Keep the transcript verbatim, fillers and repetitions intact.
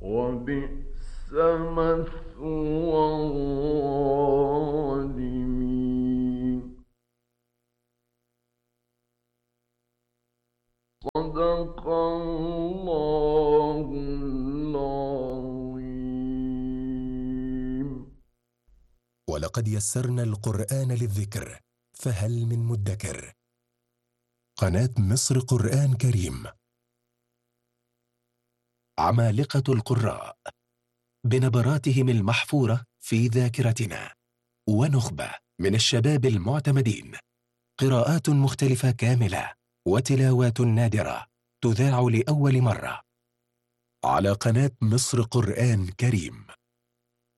وبئس مثوى الظالمين. صدق الله العظيم. ولقد يسرنا القرآن للذكر فهل من مدكر. قناة مصر قرآن كريم. عمالقة القراء بنبراتهم المحفورة في ذاكرتنا، ونخبة من الشباب المعتمدين، قراءات مختلفة كاملة وتلاوات نادرة تذاع لأول مرة على قناة مصر قرآن كريم.